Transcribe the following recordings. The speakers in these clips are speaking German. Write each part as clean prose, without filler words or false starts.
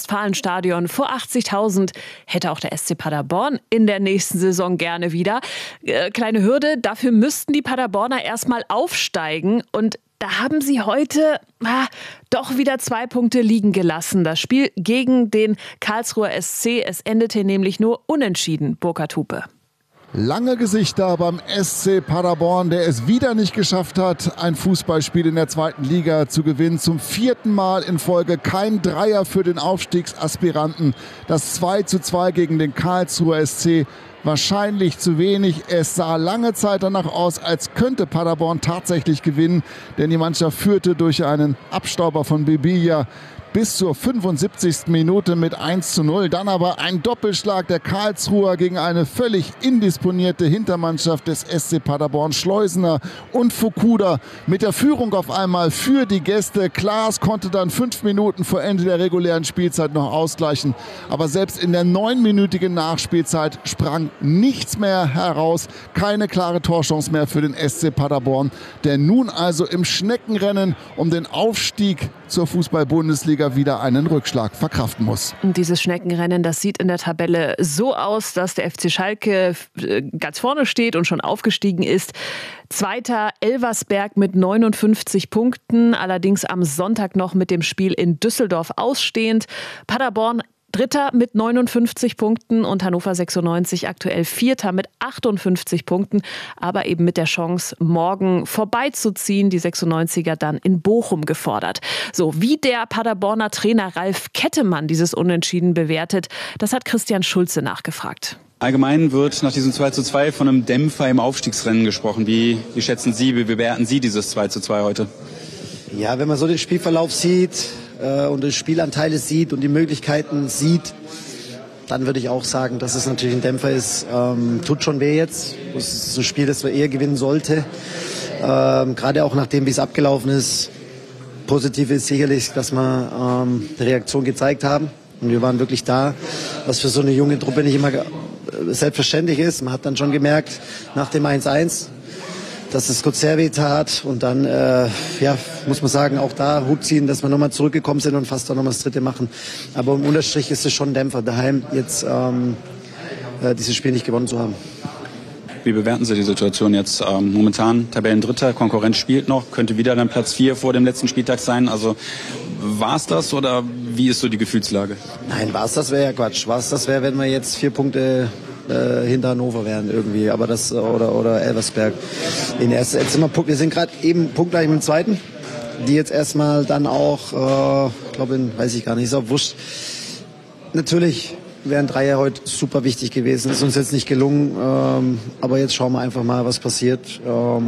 Ostwestfalenstadion vor 80.000 hätte auch der SC Paderborn in der nächsten Saison gerne wieder. Kleine Hürde, dafür müssten die Paderborner erstmal aufsteigen und da haben sie heute doch wieder 2 Punkte liegen gelassen. Das Spiel gegen den Karlsruher SC, es endete nämlich nur unentschieden, Burkhard Hupe. Lange Gesichter beim SC Paderborn, der es wieder nicht geschafft hat, ein Fußballspiel in der 2. Liga zu gewinnen. Zum 4. Mal in Folge kein Dreier für den Aufstiegsaspiranten. Das 2:2 gegen den Karlsruher SC. Wahrscheinlich zu wenig. Es sah lange Zeit danach aus, als könnte Paderborn tatsächlich gewinnen. Denn die Mannschaft führte durch einen Abstauber von Bebilla bis zur 75. Minute mit 1:0. Dann aber ein Doppelschlag der Karlsruher gegen eine völlig indisponierte Hintermannschaft des SC Paderborn. Schleusener und Fukuda mit der Führung auf einmal für die Gäste. Klaas konnte dann 5 Minuten vor Ende der regulären Spielzeit noch ausgleichen. Aber selbst in der 9-minütigen Nachspielzeit sprang nichts mehr heraus. Keine klare Torchance mehr für den SC Paderborn, der nun also im Schneckenrennen um den Aufstieg zur Fußball-Bundesliga wieder einen Rückschlag verkraften muss. Und dieses Schneckenrennen, das sieht in der Tabelle so aus, dass der FC Schalke ganz vorne steht und schon aufgestiegen ist. Zweiter Elversberg mit 59 Punkten, allerdings am Sonntag noch mit dem Spiel in Düsseldorf ausstehend. Paderborn Dritter mit 59 Punkten und Hannover 96 aktuell Vierter mit 58 Punkten, aber eben mit der Chance, morgen vorbeizuziehen. Die 96er dann in Bochum gefordert. So, wie der Paderborner Trainer Ralf Kettemann dieses Unentschieden bewertet, das hat Christian Schulze nachgefragt. Allgemein wird nach diesem 2:2 von einem Dämpfer im Aufstiegsrennen gesprochen. Wie schätzen Sie, wie bewerten Sie dieses 2:2 heute? Ja, wenn man so den Spielverlauf sieht und die Spielanteile sieht und die Möglichkeiten sieht, dann würde ich auch sagen, dass es natürlich ein Dämpfer ist. Tut schon weh jetzt. Es ist ein Spiel, das wir eher gewinnen sollte. Gerade auch nachdem, wie es abgelaufen ist. Positiv ist sicherlich, dass wir eine Reaktion gezeigt haben. Und wir waren wirklich da, was für so eine junge Truppe nicht immer selbstverständlich ist. Man hat dann schon gemerkt, nach dem 1:1, dass es kurz sehr weh tat und dann, muss man sagen, auch da Hut ziehen, dass wir nochmal zurückgekommen sind und fast auch nochmal das 3. machen. Aber im Unterstrich ist es schon ein Dämpfer, daheim jetzt dieses Spiel nicht gewonnen zu haben. Wie bewerten Sie die Situation jetzt? Momentan Tabellendritter, Konkurrenz spielt noch, könnte wieder dann Platz 4 vor dem letzten Spieltag sein. Also war es das oder wie ist so die Gefühlslage? Nein, war es das wäre ja Quatsch. War es das wäre, wenn wir jetzt 4 Punkte hinter Hannover wären irgendwie, aber das oder Elversberg. Jetzt sind wir sind gerade eben punktgleich mit dem Zweiten, die jetzt erstmal dann auch, weiß ich gar nicht, ist auch wurscht. Natürlich wären Dreier heute super wichtig gewesen, ist uns jetzt nicht gelungen, aber jetzt schauen wir einfach mal, was passiert.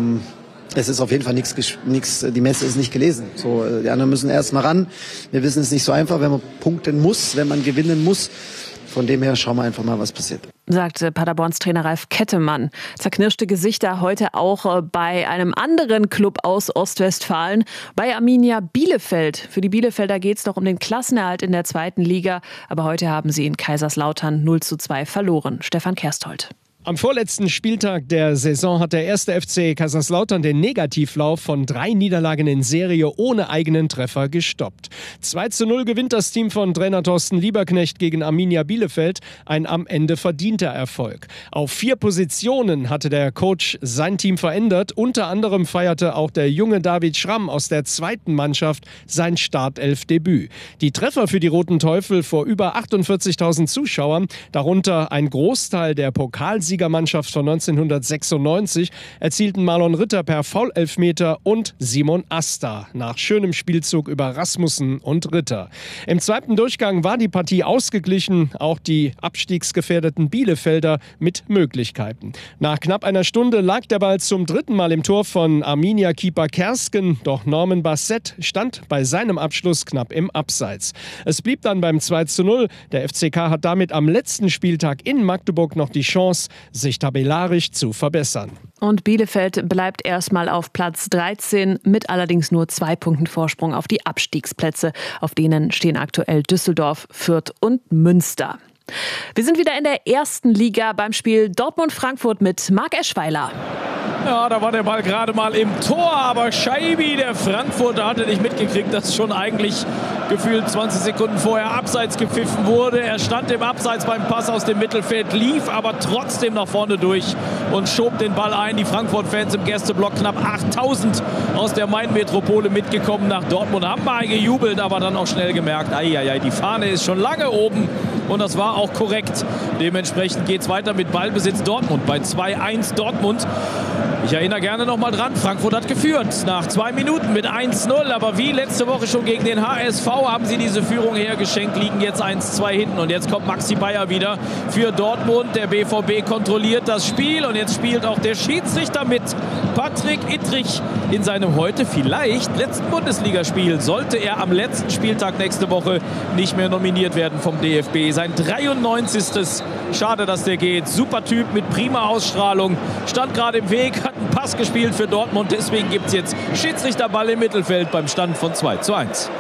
Es ist auf jeden Fall nichts, die Messe ist nicht gelesen. So, die anderen müssen erst mal ran. Wir wissen, es ist nicht so einfach, wenn man punkten muss, wenn man gewinnen muss. Von dem her schauen wir einfach mal, was passiert. Sagte Paderborns Trainer Ralf Kettemann. Zerknirschte Gesichter heute auch bei einem anderen Club aus Ostwestfalen, bei Arminia Bielefeld. Für die Bielefelder geht es noch um den Klassenerhalt in der 2. Liga. Aber heute haben sie in Kaiserslautern 0:2 verloren. Stefan Kersthold. Am vorletzten Spieltag der Saison hat der 1. FC Kaiserslautern den Negativlauf von 3 Niederlagen in Serie ohne eigenen Treffer gestoppt. 2:0 gewinnt das Team von Trainer Thorsten Lieberknecht gegen Arminia Bielefeld. Ein am Ende verdienter Erfolg. Auf 4 Positionen hatte der Coach sein Team verändert. Unter anderem feierte auch der junge David Schramm aus der 2. Mannschaft sein Startelfdebüt. Die Treffer für die Roten Teufel vor über 48.000 Zuschauern, darunter ein Großteil der Pokalsiegermannschaft von 1996, erzielten Marlon Ritter per Foulelfmeter und Simon Asta nach schönem Spielzug über Rasmussen und Ritter. Im 2. Durchgang war die Partie ausgeglichen, auch die abstiegsgefährdeten Bielefelder mit Möglichkeiten. Nach knapp einer Stunde lag der Ball zum 3. Mal im Tor von Arminia-Keeper Kersken, doch Norman Bassett stand bei seinem Abschluss knapp im Abseits. Es blieb dann beim 2:0. Der FCK hat damit am letzten Spieltag in Magdeburg noch die Chance, sich tabellarisch zu verbessern. Und Bielefeld bleibt erstmal auf Platz 13 mit allerdings nur 2 Punkten Vorsprung auf die Abstiegsplätze. Auf denen stehen aktuell Düsseldorf, Fürth und Münster. Wir sind wieder in der 1. Liga beim Spiel Dortmund-Frankfurt mit Marc Eschweiler. Ja, da war der Ball gerade mal im Tor, aber Scheibi, der Frankfurter, hatte nicht mitgekriegt, dass schon eigentlich gefühlt 20 Sekunden vorher abseits gepfiffen wurde. Er stand im Abseits beim Pass aus dem Mittelfeld, lief aber trotzdem nach vorne durch und schob den Ball ein. Die Frankfurt-Fans im Gästeblock, knapp 8000 aus der Main-Metropole mitgekommen nach Dortmund, haben mal gejubelt, aber dann auch schnell gemerkt, die Fahne ist schon lange oben und das war auch korrekt. Dementsprechend geht es weiter mit Ballbesitz Dortmund bei 2-1 Dortmund. Ich erinnere gerne noch mal dran, Frankfurt hat geführt nach 2 Minuten mit 1-0, aber wie letzte Woche schon gegen den HSV haben sie diese Führung hergeschenkt, liegen jetzt 1-2 hinten und jetzt kommt Maxi Bayer wieder für Dortmund. Der BVB kontrolliert das Spiel und jetzt spielt auch der Schiedsrichter mit. Patrick Ittrich in seinem heute vielleicht letzten Bundesligaspiel, sollte er am letzten Spieltag nächste Woche nicht mehr nominiert werden vom DFB. Sein 93. Schade, dass der geht. Super Typ mit prima Ausstrahlung. Stand gerade im Weg, hat einen Pass gespielt für Dortmund. Deswegen gibt es jetzt Schiedsrichterball im Mittelfeld beim Stand von 2-1.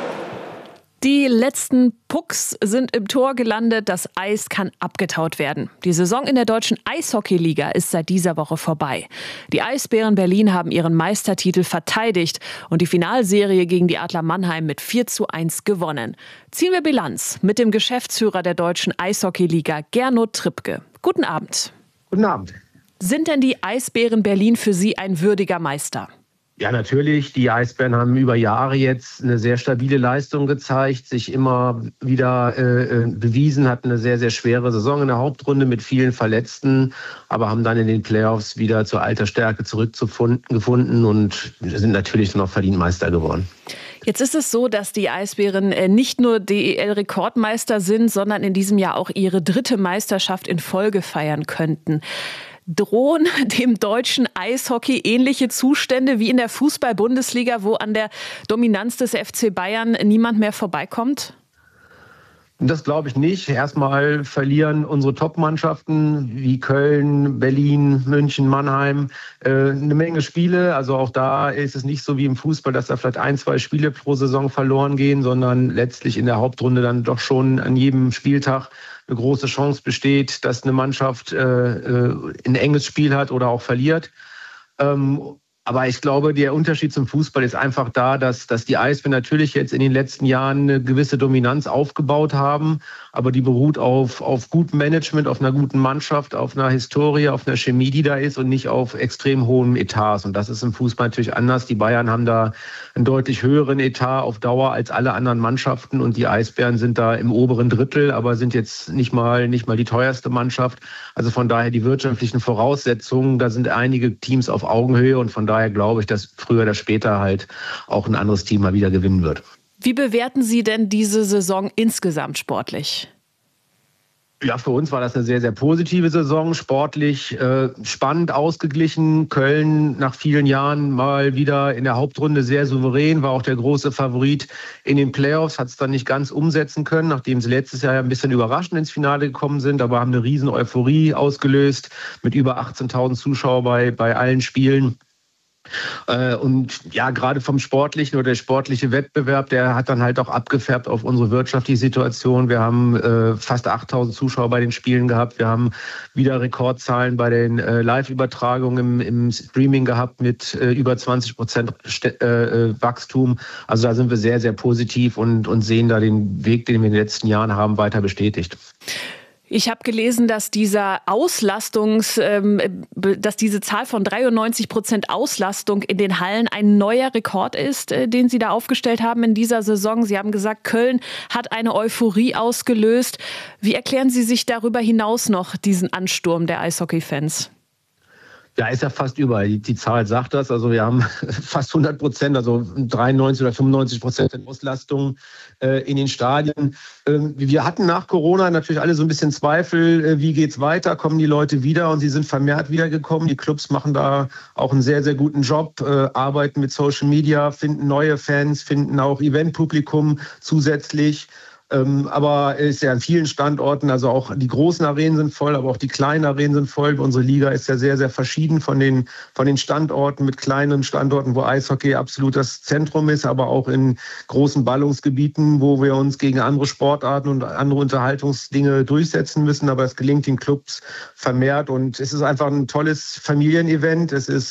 Die letzten Pucks sind im Tor gelandet. Das Eis kann abgetaut werden. Die Saison in der deutschen Eishockeyliga ist seit dieser Woche vorbei. Die Eisbären Berlin haben ihren Meistertitel verteidigt und die Finalserie gegen die Adler Mannheim mit 4-1 gewonnen. Ziehen wir Bilanz mit dem Geschäftsführer der deutschen Eishockeyliga, Gernot Trippke. Guten Abend. Guten Abend. Sind denn die Eisbären Berlin für Sie ein würdiger Meister? Ja, natürlich. Die Eisbären haben über Jahre jetzt eine sehr stabile Leistung gezeigt, sich immer wieder bewiesen, hatten eine sehr, sehr schwere Saison in der Hauptrunde mit vielen Verletzten, aber haben dann in den Playoffs wieder zur alter Stärke zurückgefunden und sind natürlich dann auch verdient Meister geworden. Jetzt ist es so, dass die Eisbären nicht nur DEL-Rekordmeister sind, sondern in diesem Jahr auch ihre 3. Meisterschaft in Folge feiern könnten. Drohen dem deutschen Eishockey ähnliche Zustände wie in der Fußball-Bundesliga, wo an der Dominanz des FC Bayern niemand mehr vorbeikommt? Das glaube ich nicht. Erstmal verlieren unsere Top-Mannschaften wie Köln, Berlin, München, Mannheim eine Menge Spiele. Also auch da ist es nicht so wie im Fußball, dass da vielleicht 1-2 Spiele pro Saison verloren gehen, sondern letztlich in der Hauptrunde dann doch schon an jedem Spieltag eine große Chance besteht, dass eine Mannschaft ein enges Spiel hat oder auch verliert. Aber ich glaube, der Unterschied zum Fußball ist einfach da, dass die Eisbären natürlich jetzt in den letzten Jahren eine gewisse Dominanz aufgebaut haben, aber die beruht auf gutem Management, auf einer guten Mannschaft, auf einer Historie, auf einer Chemie, die da ist und nicht auf extrem hohen Etats. Und das ist im Fußball natürlich anders. Die Bayern haben da einen deutlich höheren Etat auf Dauer als alle anderen Mannschaften und die Eisbären sind da im oberen Drittel, aber sind jetzt nicht mal die teuerste Mannschaft. Also von daher die wirtschaftlichen Voraussetzungen, da sind einige Teams auf Augenhöhe und von daher glaube ich, dass früher oder später halt auch ein anderes Team mal wieder gewinnen wird. Wie bewerten Sie denn diese Saison insgesamt sportlich? Ja, für uns war das eine sehr, sehr positive Saison, sportlich spannend, ausgeglichen. Köln nach vielen Jahren mal wieder in der Hauptrunde sehr souverän, war auch der große Favorit in den Playoffs, hat es dann nicht ganz umsetzen können, nachdem sie letztes Jahr ein bisschen überraschend ins Finale gekommen sind, aber haben eine riesen Euphorie ausgelöst mit über 18.000 Zuschauern bei allen Spielen. Und ja, gerade vom Sportlichen oder der sportliche Wettbewerb, der hat dann halt auch abgefärbt auf unsere wirtschaftliche Situation. Wir haben fast 8.000 Zuschauer bei den Spielen gehabt. Wir haben wieder Rekordzahlen bei den Live-Übertragungen im Streaming gehabt mit über 20% Wachstum. Also da sind wir sehr, sehr positiv und sehen da den Weg, den wir in den letzten Jahren haben, weiter bestätigt. Ich habe gelesen, dass diese Zahl von 93% Auslastung in den Hallen ein neuer Rekord ist, den Sie da aufgestellt haben in dieser Saison. Sie haben gesagt, Köln hat eine Euphorie ausgelöst. Wie erklären Sie sich darüber hinaus noch diesen Ansturm der Eishockey-Fans? Ja, ist ja fast überall. Die Zahl sagt das. Also wir haben fast 100%, also 93 oder 95% der Auslastung in den Stadien. Wir hatten nach Corona natürlich alle so ein bisschen Zweifel, wie geht's weiter, kommen die Leute wieder und sie sind vermehrt wiedergekommen. Die Clubs machen da auch einen sehr, sehr guten Job, arbeiten mit Social Media, finden neue Fans, finden auch Eventpublikum zusätzlich. Aber es ist ja an vielen Standorten, also auch die großen Arenen sind voll, aber auch die kleinen Arenen sind voll. Unsere Liga ist ja sehr, sehr verschieden von den Standorten, mit kleinen Standorten, wo Eishockey absolut das Zentrum ist, aber auch in großen Ballungsgebieten, wo wir uns gegen andere Sportarten und andere Unterhaltungsdinge durchsetzen müssen. Aber es gelingt den Clubs vermehrt und es ist einfach ein tolles Familienevent. Es ist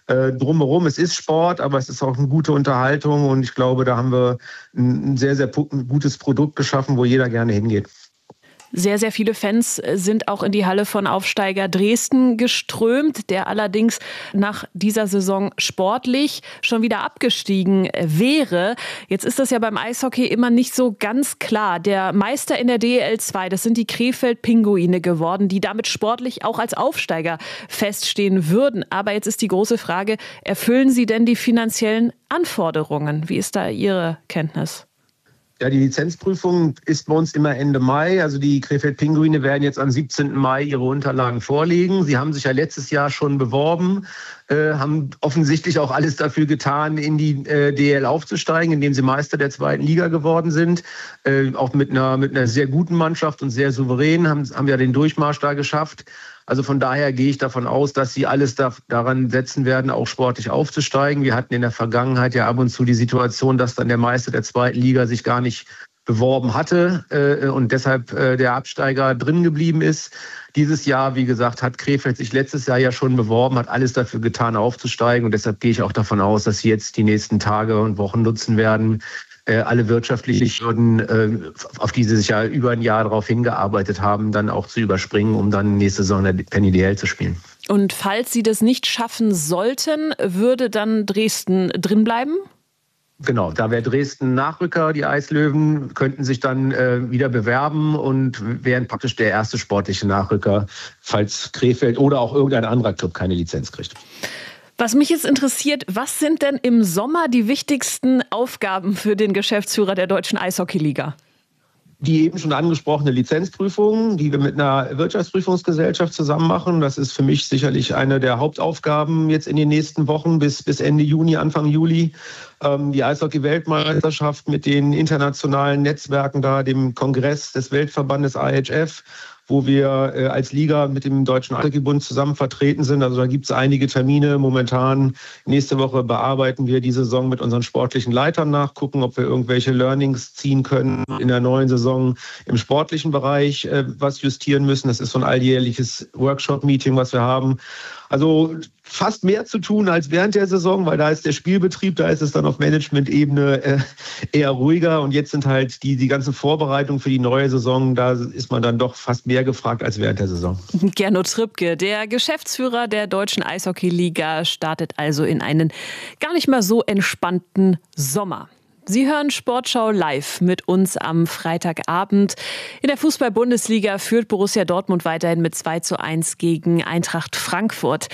drumherum. Es ist Sport, aber es ist auch eine gute Unterhaltung und ich glaube, da haben wir ein sehr, sehr gutes Produkt geschaffen, wo jeder gerne hingeht. Sehr, sehr viele Fans sind auch in die Halle von Aufsteiger Dresden geströmt, der allerdings nach dieser Saison sportlich schon wieder abgestiegen wäre. Jetzt ist das ja beim Eishockey immer nicht so ganz klar. Der Meister in der DEL 2, das sind die Krefeld-Pinguine geworden, die damit sportlich auch als Aufsteiger feststehen würden. Aber jetzt ist die große Frage, erfüllen sie denn die finanziellen Anforderungen? Wie ist da Ihre Kenntnis? Ja, die Lizenzprüfung ist bei uns immer Ende Mai. Also die Krefeld-Pinguine werden jetzt am 17. Mai ihre Unterlagen vorlegen. Sie haben sich ja letztes Jahr schon beworben, haben offensichtlich auch alles dafür getan, in die DEL aufzusteigen, indem sie Meister der 2. Liga geworden sind. Auch mit einer sehr guten Mannschaft und sehr souverän, haben ja den Durchmarsch da geschafft. Also von daher gehe ich davon aus, dass sie alles daran setzen werden, auch sportlich aufzusteigen. Wir hatten in der Vergangenheit ja ab und zu die Situation, dass dann der Meister der 2. Liga sich gar nicht beworben hatte und deshalb der Absteiger drin geblieben ist. Dieses Jahr, wie gesagt, hat Krefeld sich letztes Jahr ja schon beworben, hat alles dafür getan, aufzusteigen. Und deshalb gehe ich auch davon aus, dass sie jetzt die nächsten Tage und Wochen nutzen werden, alle wirtschaftlichen Hürden, auf die sie sich ja über ein Jahr darauf hingearbeitet haben, dann auch zu überspringen, um dann nächste Saison in der Penny DL zu spielen. Und falls sie das nicht schaffen sollten, würde dann Dresden drin bleiben? Genau, da wäre Dresden Nachrücker, die Eislöwen könnten sich dann wieder bewerben und wären praktisch der erste sportliche Nachrücker, falls Krefeld oder auch irgendein anderer Club keine Lizenz kriegt. Was mich jetzt interessiert, was sind denn im Sommer die wichtigsten Aufgaben für den Geschäftsführer der Deutschen Eishockeyliga? Die eben schon angesprochene Lizenzprüfung, die wir mit einer Wirtschaftsprüfungsgesellschaft zusammen machen. Das ist für mich sicherlich eine der Hauptaufgaben jetzt in den nächsten Wochen bis Ende Juni, Anfang Juli. Die Eishockey-Weltmeisterschaft mit den internationalen Netzwerken da, dem Kongress des Weltverbandes IHF, wo wir als Liga mit dem Deutschen Eishockeybund zusammen vertreten sind. Also da gibt es einige Termine. Momentan, nächste Woche bearbeiten wir die Saison mit unseren sportlichen Leitern nach, gucken, ob wir irgendwelche Learnings ziehen können in der neuen Saison im sportlichen Bereich, was justieren müssen. Das ist so ein alljährliches Workshop-Meeting, was wir haben. Also fast mehr zu tun als während der Saison, weil da ist der Spielbetrieb, da ist es dann auf Management-Ebene eher ruhiger. Und jetzt sind halt die ganzen Vorbereitungen für die neue Saison, da ist man dann doch fast mehr gefragt als während der Saison. Gernot Trippke, der Geschäftsführer der Deutschen Eishockeyliga, startet also in einen gar nicht mal so entspannten Sommer. Sie hören Sportschau live mit uns am Freitagabend. In der Fußball-Bundesliga führt Borussia Dortmund weiterhin mit 2:1 gegen Eintracht Frankfurt.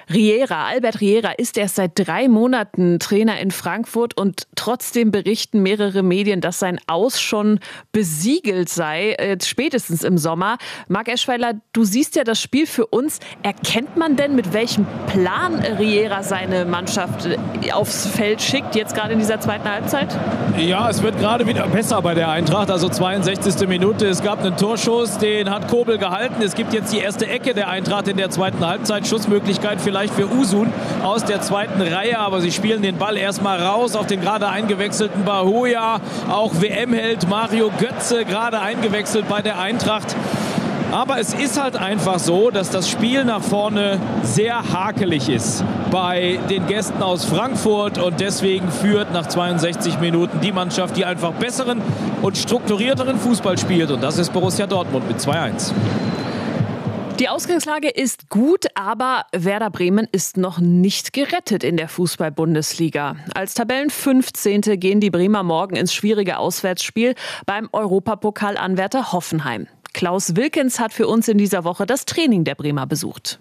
Albert Riera ist erst seit 3 Monaten Trainer in Frankfurt und trotzdem berichten mehrere Medien, dass sein Aus schon besiegelt sei, spätestens im Sommer. Marc Eschweiler, du siehst ja das Spiel für uns. Erkennt man denn, mit welchem Plan Riera seine Mannschaft aufs Feld schickt, jetzt gerade in dieser zweiten Halbzeit? Ja, es wird gerade wieder besser bei der Eintracht, also 62. Minute. Es gab einen Torschuss, den hat Kobel gehalten. Es gibt jetzt die erste Ecke der Eintracht in der zweiten Halbzeit. Schussmöglichkeit vielleicht für Usun aus der zweiten Reihe, aber sie spielen den Ball erstmal raus auf den gerade eingewechselten Bahoja. Auch WM-Held Mario Götze gerade eingewechselt bei der Eintracht. Aber es ist halt einfach so, dass das Spiel nach vorne sehr hakelig ist bei den Gästen aus Frankfurt und deswegen führt nach 62 Minuten die Mannschaft, die einfach besseren und strukturierteren Fußball spielt, und das ist Borussia Dortmund mit 2:1. Die Ausgangslage ist gut, aber Werder Bremen ist noch nicht gerettet in der Fußball-Bundesliga. Als Tabellen-15. gehen die Bremer morgen ins schwierige Auswärtsspiel beim Europapokalanwärter Hoffenheim. Klaus Wilkens hat für uns in dieser Woche das Training der Bremer besucht.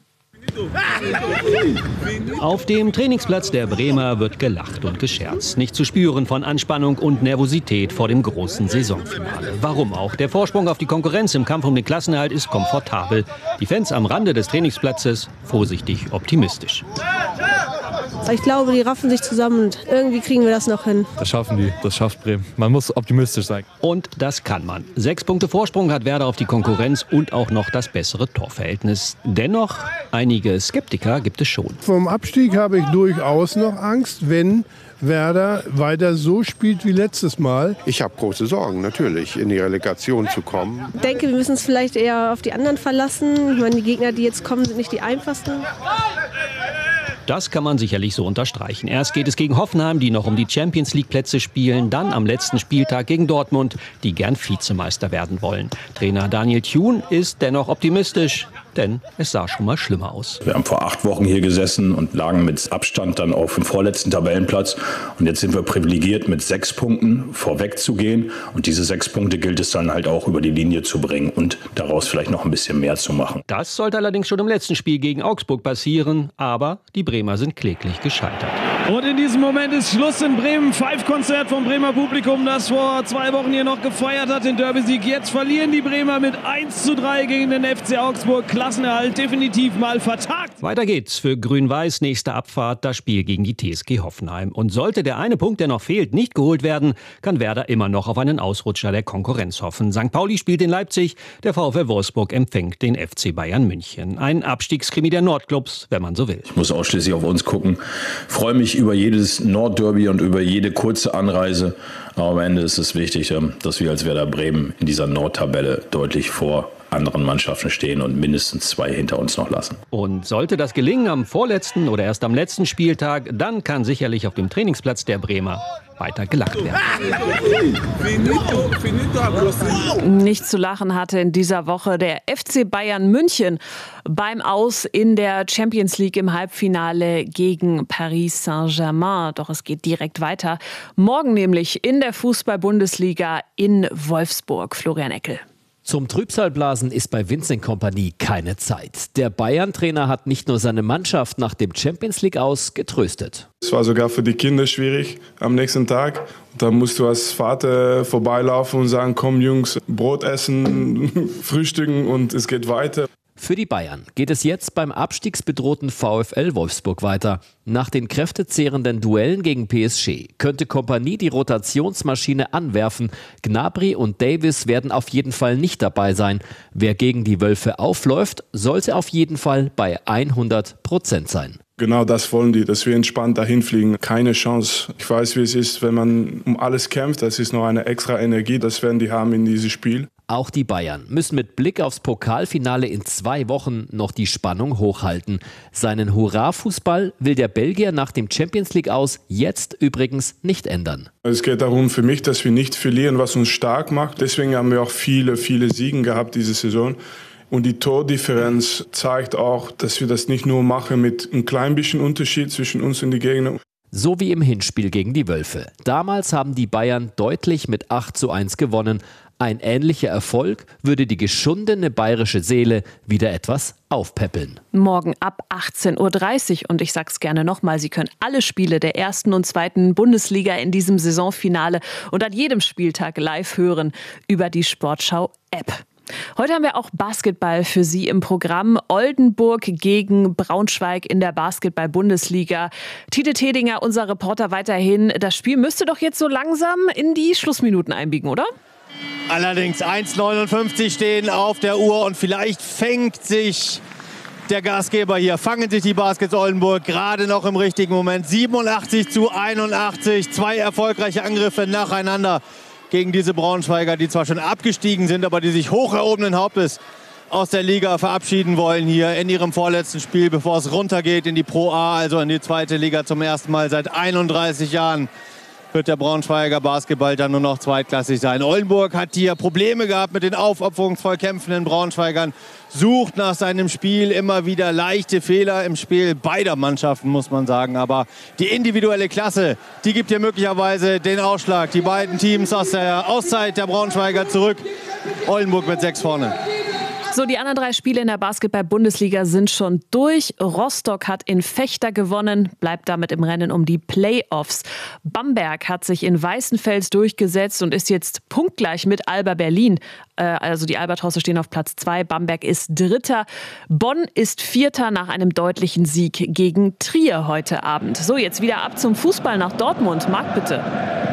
Auf dem Trainingsplatz der Bremer wird gelacht und gescherzt. Nicht zu spüren von Anspannung und Nervosität vor dem großen Saisonfinale. Warum auch? Der Vorsprung auf die Konkurrenz im Kampf um den Klassenerhalt ist komfortabel. Die Fans am Rande des Trainingsplatzes vorsichtig optimistisch. Ich glaube, die raffen sich zusammen und irgendwie kriegen wir das noch hin. Das schaffen die, das schafft Bremen. Man muss optimistisch sein. Und das kann man. 6 Punkte Vorsprung hat Werder auf die Konkurrenz und auch noch das bessere Torverhältnis. Dennoch, einige Skeptiker gibt es schon. Vom Abstieg habe ich durchaus noch Angst, wenn Werder weiter so spielt wie letztes Mal. Ich habe große Sorgen, natürlich, in die Relegation zu kommen. Ich denke, wir müssen es vielleicht eher auf die anderen verlassen. Ich meine, die Gegner, die jetzt kommen, sind nicht die einfachsten. Das kann man sicherlich so unterstreichen. Erst geht es gegen Hoffenheim, die noch um die Champions-League-Plätze spielen. Dann am letzten Spieltag gegen Dortmund, die gern Vizemeister werden wollen. Trainer Daniel Thun ist dennoch optimistisch, denn es sah schon mal schlimmer aus. Wir haben vor 8 Wochen hier gesessen und lagen mit Abstand dann auf dem vorletzten Tabellenplatz. Und jetzt sind wir privilegiert, mit 6 Punkten vorweg zu gehen. Und diese 6 Punkte gilt es dann halt auch über die Linie zu bringen und daraus vielleicht noch ein bisschen mehr zu machen. Das sollte allerdings schon im letzten Spiel gegen Augsburg passieren. Aber die Bremer sind kläglich gescheitert. Und in diesem Moment ist Schluss in Bremen. Five-Konzert vom Bremer Publikum, das vor 2 Wochen hier noch gefeiert hat, den Derby-Sieg. Jetzt verlieren die Bremer mit 1:3 gegen den FC Augsburg. Klassenerhalt definitiv mal vertagt. Weiter geht's für Grün-Weiß. Nächste Abfahrt, das Spiel gegen die TSG Hoffenheim. Und sollte der eine Punkt, der noch fehlt, nicht geholt werden, kann Werder immer noch auf einen Ausrutscher der Konkurrenz hoffen. St. Pauli spielt in Leipzig, der VfL Wolfsburg empfängt den FC Bayern München. Ein Abstiegskrimi der Nordclubs, wenn man so will. Ich muss ausschließlich auf uns gucken. Freue mich über jedes Nordderby und über jede kurze Anreise. Aber am Ende ist es wichtig, dass wir als Werder Bremen in dieser Nordtabelle deutlich vor anderen Mannschaften stehen und mindestens 2 hinter uns noch lassen. Und sollte das gelingen am vorletzten oder erst am letzten Spieltag, dann kann sicherlich auf dem Trainingsplatz der Bremer weiter gelacht werden. Nicht zu lachen hatte in dieser Woche der FC Bayern München beim Aus in der Champions League im Halbfinale gegen Paris Saint-Germain. Doch es geht direkt weiter. Morgen nämlich in der Fußball-Bundesliga in Wolfsburg. Florian Eckel. Zum Trübsalblasen ist bei Vincent Kompany keine Zeit. Der Bayern-Trainer hat nicht nur seine Mannschaft nach dem Champions-League-Aus getröstet. Es war sogar für die Kinder schwierig am nächsten Tag. Da musst du als Vater vorbeilaufen und sagen, komm Jungs, Brot essen, frühstücken und es geht weiter. Für die Bayern geht es jetzt beim abstiegsbedrohten VfL Wolfsburg weiter. Nach den kräftezehrenden Duellen gegen PSG könnte Kompany die Rotationsmaschine anwerfen. Gnabry und Davis werden auf jeden Fall nicht dabei sein. Wer gegen die Wölfe aufläuft, sollte auf jeden Fall bei 100% sein. Genau das wollen die, dass wir entspannt dahin fliegen. Keine Chance. Ich weiß, wie es ist, wenn man um alles kämpft. Das ist noch eine extra Energie, das werden die haben in diesem Spiel. Auch die Bayern müssen mit Blick aufs Pokalfinale in 2 Wochen noch die Spannung hochhalten. Seinen Hurra-Fußball will der Belgier nach dem Champions-League-Aus jetzt übrigens nicht ändern. Es geht darum für mich, dass wir nicht verlieren, was uns stark macht. Deswegen haben wir auch viele Siege gehabt diese Saison. Und die Tordifferenz zeigt auch, dass wir das nicht nur machen mit ein klein bisschen Unterschied zwischen uns und den Gegnern. So wie im Hinspiel gegen die Wölfe. Damals haben die Bayern deutlich mit 8:1 gewonnen. Ein ähnlicher Erfolg würde die geschundene bayerische Seele wieder etwas aufpäppeln. Morgen ab 18:30 Uhr. Und ich sag's gerne nochmal, Sie können alle Spiele der 1. und 2. Bundesliga in diesem Saisonfinale und an jedem Spieltag live hören über die Sportschau-App. Heute haben wir auch Basketball für Sie im Programm. Oldenburg gegen Braunschweig in der Basketball-Bundesliga. Tite Tedinger, unser Reporter, weiterhin. Das Spiel müsste doch jetzt so langsam in die Schlussminuten einbiegen, oder? Allerdings 1:59 stehen auf der Uhr und vielleicht fängt sich der Gastgeber hier, fangen sich die Baskets Oldenburg gerade noch im richtigen Moment. 87:81, 2 erfolgreiche Angriffe nacheinander gegen diese Braunschweiger, die zwar schon abgestiegen sind, aber die sich hoch erhobenen Hauptes aus der Liga verabschieden wollen hier in ihrem vorletzten Spiel, bevor es runtergeht in die Pro A, also in die 2. Liga zum ersten Mal seit 31 Jahren. Wird der Braunschweiger Basketball dann nur noch zweitklassig sein. Oldenburg hat hier Probleme gehabt mit den aufopferungsvoll kämpfenden Braunschweigern, sucht nach seinem Spiel immer wieder leichte Fehler im Spiel beider Mannschaften, muss man sagen. Aber die individuelle Klasse, die gibt hier möglicherweise den Ausschlag. Die beiden Teams aus der Auszeit der Braunschweiger zurück. Oldenburg mit 6 vorne. So, die anderen 3 Spiele in der Basketball-Bundesliga sind schon durch. Rostock hat in Vechta gewonnen, bleibt damit im Rennen um die Playoffs. Bamberg hat sich in Weißenfels durchgesetzt und ist jetzt punktgleich mit Alba Berlin. Also die Albatrosse stehen auf Platz 2, Bamberg ist 3. Bonn ist 4. nach einem deutlichen Sieg gegen Trier heute Abend. So, jetzt wieder ab zum Fußball nach Dortmund. Marc, bitte.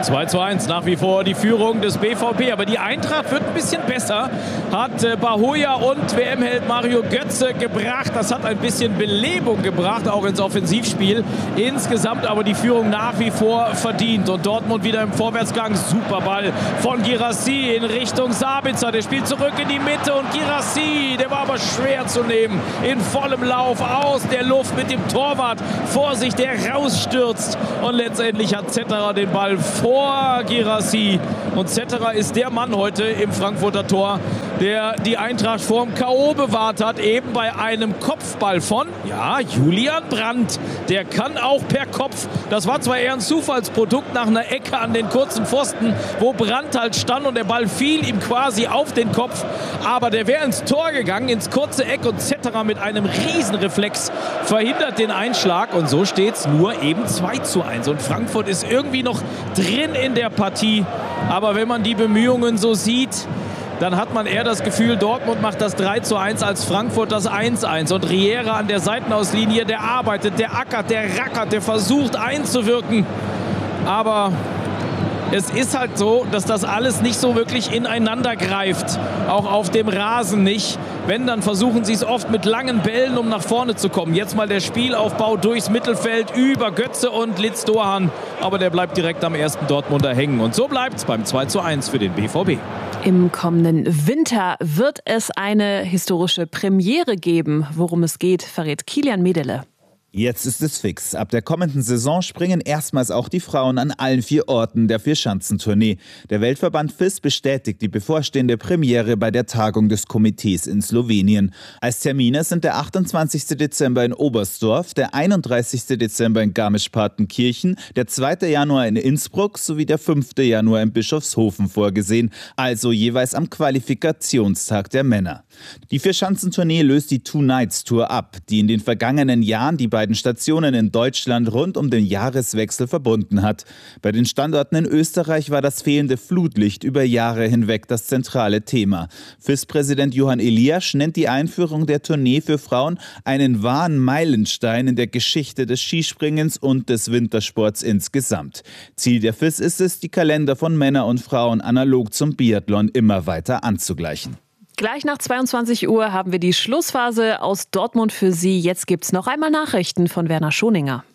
2:1 nach wie vor die Führung des BVB. Aber die Eintracht wird ein bisschen besser. Hat Bahoja und WM-Held Mario Götze gebracht. Das hat ein bisschen Belebung gebracht, auch ins Offensivspiel. Insgesamt aber die Führung nach wie vor verdient. Und Dortmund wieder im Vorwärtsgang. Super Ball von Guirassy in Richtung Sabitzer. Der spielt zurück in die Mitte. Und Guirassy, der war aber schwer zu nehmen. In vollem Lauf aus der Luft mit dem Torwart vor sich, der rausstürzt. Und letztendlich hat Zetterer den Ball vor Guirassy. Und Zetterer ist der Mann heute im Frankfurter Tor, der die Eintracht vorm K.O. bewahrt hat, eben bei einem Kopfball von, Julian Brandt. Der kann auch per Kopf. Das war zwar eher ein Zufallsprodukt nach einer Ecke an den kurzen Pfosten, wo Brandt halt stand und der Ball fiel ihm quasi auf den Kopf. Aber der wäre ins Tor gegangen, ins kurze Eck, und Zetterer mit einem Riesenreflex verhindert den Einschlag. Und so steht es nur eben 2:1. Und Frankfurt ist irgendwie noch drin in der Partie. Aber wenn man die Bemühungen so sieht, dann hat man eher das Gefühl, Dortmund macht das 3:1 als Frankfurt das 1:1. Und Riera an der Seitenauslinie, der arbeitet, der ackert, der rackert, der versucht einzuwirken. Aber es ist halt so, dass das alles nicht so wirklich ineinander greift. Auch auf dem Rasen nicht. Wenn, dann versuchen sie es oft mit langen Bällen, um nach vorne zu kommen. Jetzt mal der Spielaufbau durchs Mittelfeld über Götze und Litz Dohan. Aber der bleibt direkt am ersten Dortmunder hängen. Und so bleibt es beim 2:1 für den BVB. Im kommenden Winter wird es eine historische Premiere geben. Worum es geht, verrät Kilian Medele. Jetzt ist es fix. Ab der kommenden Saison springen erstmals auch die Frauen an allen 4 Orten der Vierschanzentournee. Der Weltverband FIS bestätigt die bevorstehende Premiere bei der Tagung des Komitees in Slowenien. Als Termine sind der 28. Dezember in Oberstdorf, der 31. Dezember in Garmisch-Partenkirchen, der 2. Januar in Innsbruck sowie der 5. Januar in Bischofshofen vorgesehen, also jeweils am Qualifikationstag der Männer. Die Vierschanzentournee löst die Two Nights Tour ab, die in den vergangenen Jahren die beiden Stationen in Deutschland rund um den Jahreswechsel verbunden hat. Bei den Standorten in Österreich war das fehlende Flutlicht über Jahre hinweg das zentrale Thema. FIS-Präsident Johann Eliasch nennt die Einführung der Tournee für Frauen einen wahren Meilenstein in der Geschichte des Skispringens und des Wintersports insgesamt. Ziel der FIS ist es, die Kalender von Männern und Frauen analog zum Biathlon immer weiter anzugleichen. Gleich nach 22 Uhr haben wir die Schlussphase aus Dortmund für Sie. Jetzt gibt's noch einmal Nachrichten von Werner Schoninger.